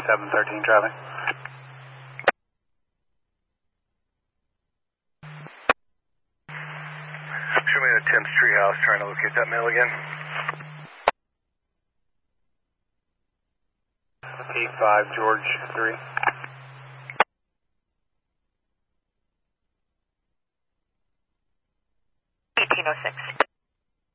713 traffic. Show me the Tim's Treehouse, trying to locate that mail again. 85 George 3. $18.06.